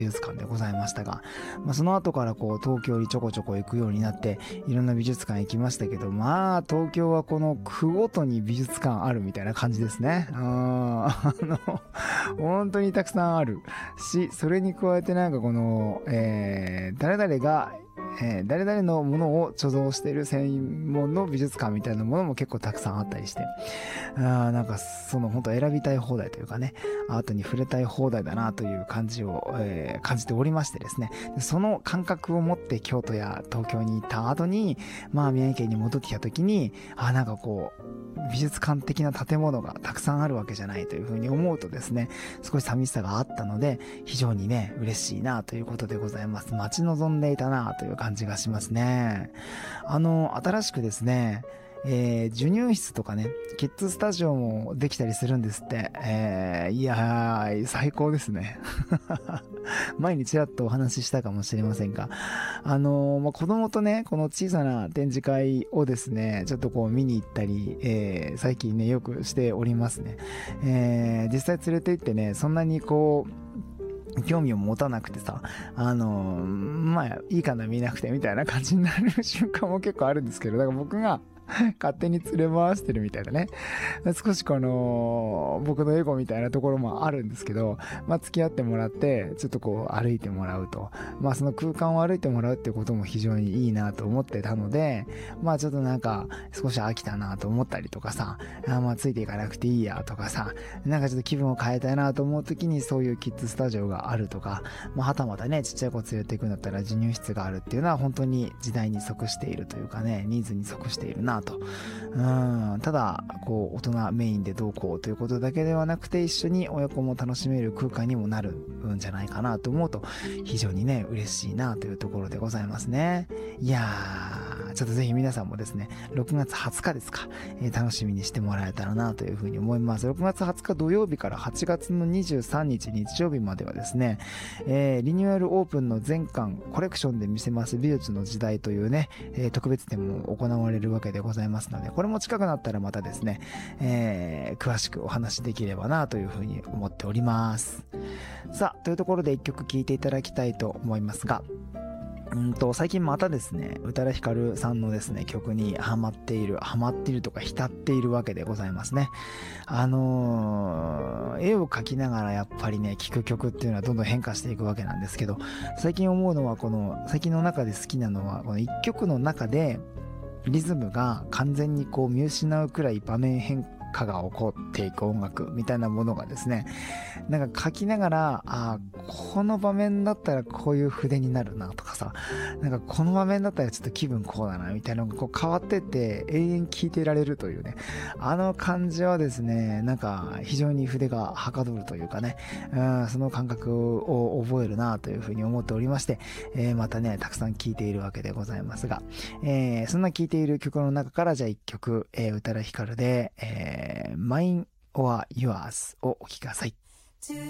美術館でございましたが、その後からこう東京にちょこちょこ行くようになっていろんな美術館行きましたけど、東京はこの区ごとに美術館あるみたいな感じですね。本当にたくさんあるし、それに加えてなんかこの、誰々が誰々のものを貯蔵している専門の美術館みたいなものも結構たくさんあったりして、なんかその本当選びたい放題というかね、アートに触れたい放題だなという感じを、感じておりましてですね、その感覚を持って京都や東京に行った後に、宮城県に戻ってきた時に、なんかこう美術館的な建物がたくさんあるわけじゃないというふうに思うとですね、少し寂しさがあったので、非常にね嬉しいなということでございます。待ち望んでいたなという感じがしますね。新しくですね、授乳室とかね、キッズスタジオもできたりするんですって。いやー、最高ですね。前にちらっとお話ししたかもしれませんが、子供とね、この小さな展示会をですね、ちょっとこう見に行ったり、最近ね、よくしておりますね。実際連れて行ってね、そんなにこう、興味を持たなくてさ、いいかな見なくてみたいな感じになる瞬間も結構あるんですけど、だから僕が勝手に連れ回してるみたいなね、少しこの僕のエゴみたいなところもあるんですけど、付き合ってもらってちょっとこう歩いてもらうと、その空間を歩いてもらうっていうことも非常にいいなと思ってたので、ちょっとなんか少し飽きたなと思ったりとかさ、ついていかなくていいやとかさ、なんかちょっと気分を変えたいなと思う時にそういうキッズスタジオがあるとか、はたまたねちっちゃい子連れて行くんだったら授乳室があるっていうのは本当に時代に即しているというかね、ニーズに即しているなと。ただこう大人メインでどうこうということだけではなくて、一緒に親子も楽しめる空間にもなるんじゃないかなと思うと、非常にね嬉しいなというところでございますね。いやー、ちょっとぜひ皆さんもですね、6月20日ですか、楽しみにしてもらえたらなというふうに思います。6月20日土曜日から8月の23日日曜日まではですね、リニューアルオープンの全館コレクションで見せます美術の時代というね、特別展も行われるわけでございますので、これも近くなったらまたですね、詳しくお話しできればなというふうに思っております。さあ、というところで一曲聴いていただきたいと思いますが、最近またですね、宇多田ヒカルさんのですね、曲にハマっているとか浸っているわけでございますね。絵を描きながらやっぱりね、聴く曲っていうのはどんどん変化していくわけなんですけど、最近思うのは最近の中で好きなのは、この一曲の中で、リズムが完全にこう見失うくらい場面変化が起こっていく音楽みたいなものがですね、なんか書きながら、この場面だったらこういう筆になるなとかさ、なんかこの場面だったらちょっと気分こうだなみたいなのがこう変わってって永遠聴いてられるというね、あの感じはですね、なんか非常に筆がはかどるというかね、その感覚を覚えるなというふうに思っておりまして、またねたくさん聴いているわけでございますが、そんな聴いている曲の中からじゃあ一曲、宇多田ヒカルで、Mine or Yours をお聴きください。